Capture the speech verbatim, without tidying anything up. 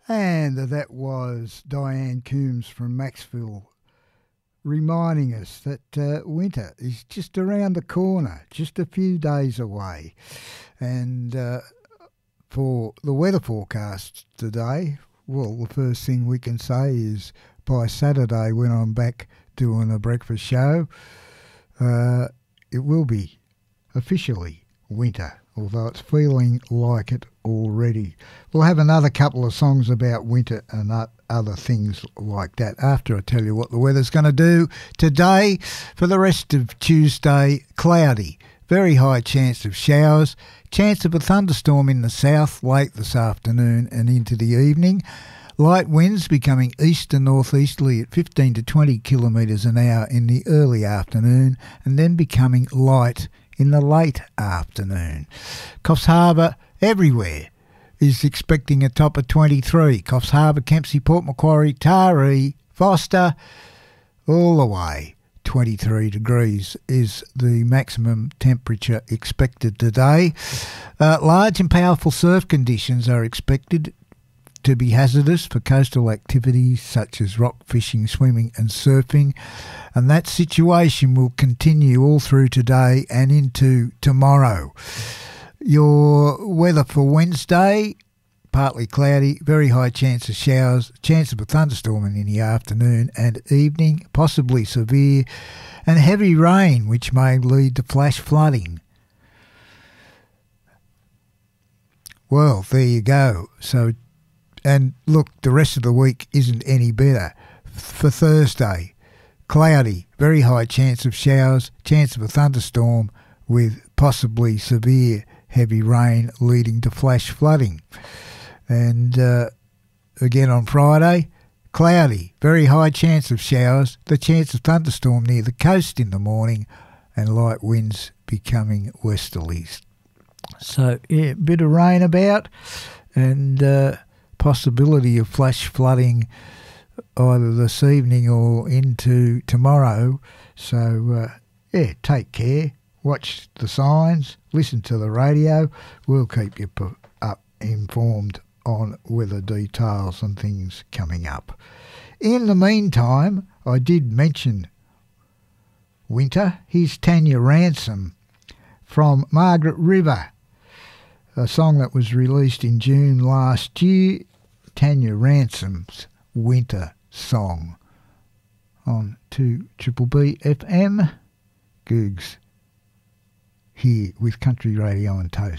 And that was Diane Coombs from Maxville, reminding us that uh, winter is just around the corner, just a few days away. And uh, for the weather forecast today, well, the first thing we can say is by Saturday, when I'm back doing a breakfast show, uh, it will be officially winter, although it's feeling like it already. We'll have another couple of songs about winter and other things like that after I tell you what the weather's going to do today. For the rest of Tuesday, cloudy, very high chance of showers, chance of a thunderstorm in the south late this afternoon and into the evening. Light winds becoming east and northeasterly at fifteen to twenty kilometres an hour in the early afternoon and then becoming light in the late afternoon. Coffs Harbour, everywhere, is expecting a top of twenty-three. Coffs Harbour, Kempsey, Port Macquarie, Taree, Foster, all the way. twenty-three degrees is the maximum temperature expected today. Uh, large and powerful surf conditions are expected to be hazardous for coastal activities such as rock fishing, swimming and surfing, and that situation will continue all through today and into tomorrow. Your weather for Wednesday, partly cloudy, very high chance of showers, chance of a thunderstorm in the afternoon and evening, possibly severe, and heavy rain which may lead to flash flooding. Well, there you go. So And look, the rest of the week isn't any better. For Thursday, cloudy, very high chance of showers, chance of a thunderstorm with possibly severe heavy rain leading to flash flooding. And uh, again on Friday, cloudy, very high chance of showers, the chance of thunderstorm near the coast in the morning and light winds becoming westerlies. So, yeah, bit of rain about and Uh, possibility of flash flooding either this evening or into tomorrow. So, uh, yeah, take care. Watch the signs. Listen to the radio. We'll keep you p- up informed on weather details and things coming up. In the meantime, I did mention winter. Here's Tanya Ransom from Margaret River, a song that was released in June last year. Tanya Ransom's Winter Song on two Triple B F M. Googs here with Country Radio and Toast.